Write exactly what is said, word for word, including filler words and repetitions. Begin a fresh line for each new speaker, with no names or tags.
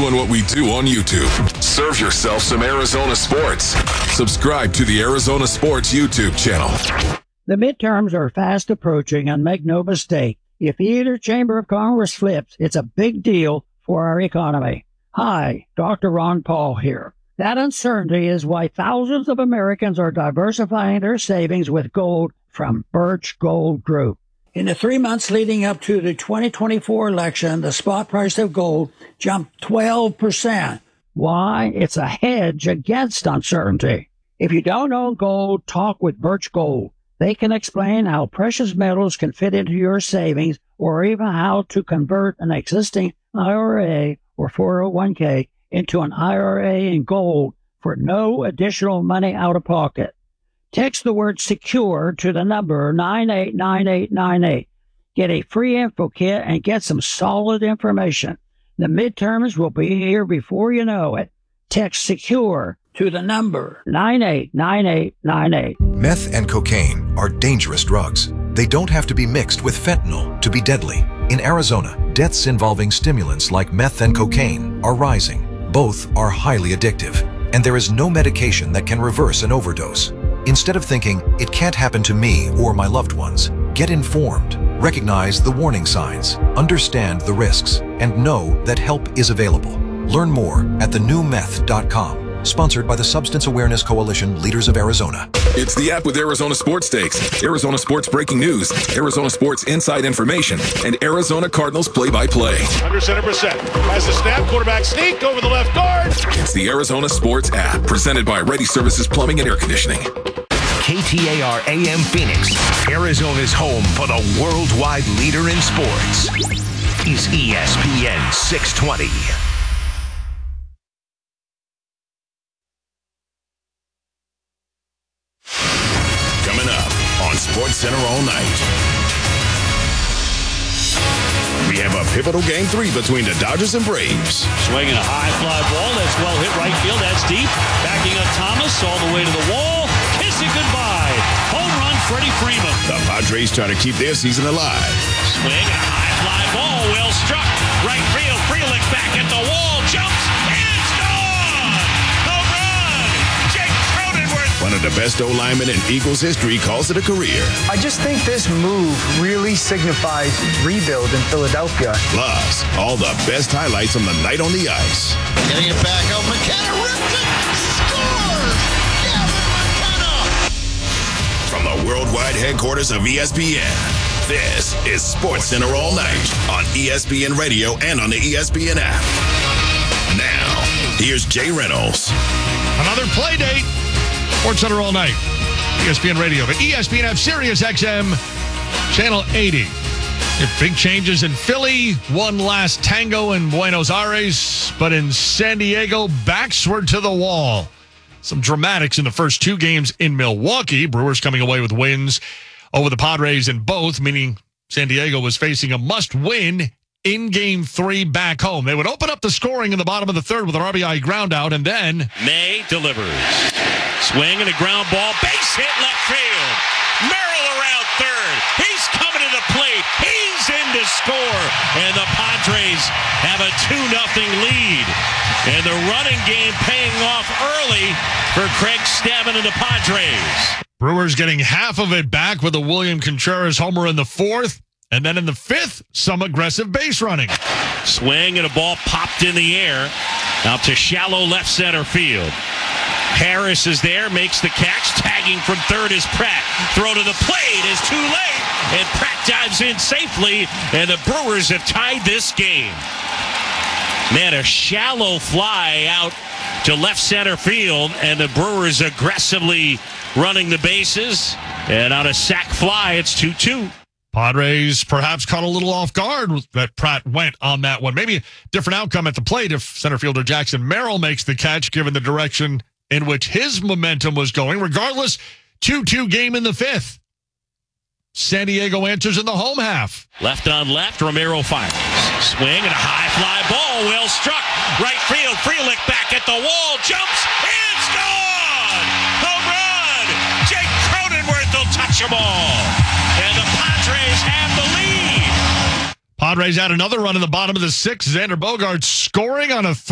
doing what we do on YouTube. Serve yourself some Arizona sports. Subscribe to the Arizona Sports YouTube channel.
The midterms are fast approaching, and make no mistake, if either chamber of Congress flips, it's a big deal for our economy. Hi, Doctor Ron Paul here. That uncertainty is why thousands of Americans are diversifying their savings with gold from Birch Gold Group. In the three months leading up to the twenty twenty-four election, the spot price of gold jumped twelve percent. Why? It's a hedge against uncertainty. If you don't own gold, talk with Birch Gold. They can explain how precious metals can fit into your savings, or even how to convert an existing I R A or four oh one k into an I R A in gold for no additional money out of pocket. Text the word SECURE to the number nine eight nine eight nine eight. Get a free info kit and get some solid information. The midterms will be here before you know it. Text SECURE to the number nine eight nine eight nine eight.
Meth and cocaine are dangerous drugs. They don't have to be mixed with fentanyl to be deadly. In Arizona, deaths involving stimulants like meth and cocaine are rising. Both are highly addictive, and there is no medication that can reverse an overdose. Instead of thinking, it can't happen to me or my loved ones, get informed, recognize the warning signs, understand the risks, and know that help is available. Learn more at the new meth dot com. Sponsored by the Substance Awareness Coalition, Leaders of Arizona.
It's the app with Arizona Sports Stakes, Arizona Sports breaking news, Arizona Sports inside information, and Arizona Cardinals play-by-play.
Under center percent. Has the snap, quarterback sneak over the left guard.
It's the Arizona Sports app, presented by Ready Services Plumbing and Air Conditioning.
K T A R A M Phoenix, Arizona's home for the worldwide leader in sports, is E S P N six twenty.
Coming up on Sports Center all night. We have a pivotal game three between the Dodgers and Braves.
Swinging a high fly ball. That's well hit right field. That's deep. Backing up Thomas all the way to the wall. Kiss it goodbye. Home run, Freddie Freeman.
The Padres try to keep their season alive.
Swing and a high fly ball. Well struck. Right field. Frelick back at the wall. Jumps. It's gone. Home run. Jake Cronenworth.
One of the best O-linemen in Eagles history calls it a career.
I just think this move really signifies rebuild in Philadelphia.
Plus, all the best highlights from the night on the ice.
Getting it back out. McKenna ripped it. Scores. Gavin McKenna.
From the worldwide headquarters of E S P N, this is Sports Center all night on E S P N Radio and on the E S P N app. Now, here's Jay Reynolds.
Another play date. Sports Center all night. E S P N Radio, but E S P N F Sirius X M, Channel eighty. If big changes in Philly, one last tango in Buenos Aires, but in San Diego, backward to the wall. Some dramatics in the first two games in Milwaukee. Brewers coming away with wins over the Padres in both, meaning San Diego was facing a must-win in game three back home. They would open up the scoring in the bottom of the third with an R B I ground out, and then
May delivers. Swing and a ground ball. Base hit left field. Merrill around third. He's coming to the plate. He's in to score. And the Padres have a two nothing lead. And the running game paying off early for Craig Stammen and the Padres.
Brewers getting half of it back with a William Contreras homer in the fourth. And then in the fifth, some aggressive base running.
Swing and a ball popped in the air out to shallow left center field. Harris is there, makes the catch. Tagging from third is Pratt. Throw to the plate is too late. And Pratt dives in safely. And the Brewers have tied this game. Man, a shallow fly out to left center field. And the Brewers aggressively running the bases. And on a sac fly, it's two two.
Padres perhaps caught a little off guard that Pratt went on that one. Maybe a different outcome at the plate if center fielder Jackson Merrill makes the catch, given the direction in which his momentum was going. Regardless, two two game in the fifth. San Diego enters in the home half.
Left on left, Romero fires. Swing and a high fly ball, well struck. Right field, Frelick back at the wall, jumps, it's gone! Home run! Jake Cronenworth will touch them all. And the Padres have the lead.
Padres had another run in the bottom of the sixth. Xander Bogaerts scoring on a